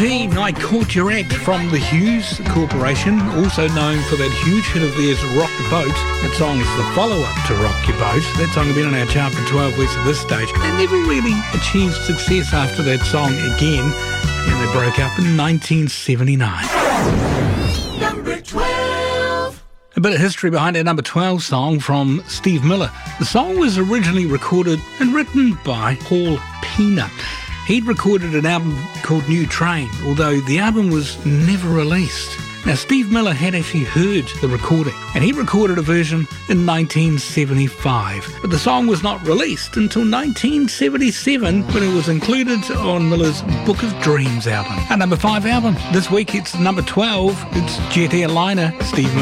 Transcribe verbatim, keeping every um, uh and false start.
I Caught Your Act from the Hughes Corporation, also known for that huge hit of theirs, Rock the Boat. That song is the follow-up to Rock Your Boat. That song had been on our chart for twelve weeks at this stage. They never really achieved success after that song again, and they broke up in nineteen seventy-nine. Number twelve. A bit of history behind our number twelve song from Steve Miller. The song was originally recorded and written by Paul Pena. He'd recorded an album called New Train, although the album was never released. Now, Steve Miller had actually heard the recording, and he recorded a version in nineteen seventy-five. But the song was not released until nineteen seventy-seven, when it was included on Miller's Book of Dreams album. Our number five album. This week it's number twelve. It's Jet Airliner, Steve Miller.